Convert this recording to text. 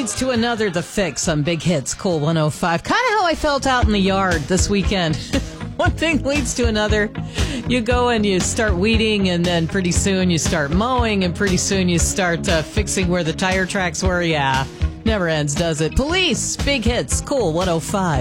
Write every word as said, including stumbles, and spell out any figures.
leads to another. The Fix on Big Hits, Cool one oh five. Kind of how I felt out in the yard this weekend. One thing leads to another. You go and you start weeding, and then pretty soon you start mowing, and pretty soon you start uh, fixing where the tire tracks were. Yeah, never ends, does it? Police, Big Hits, Cool one oh five.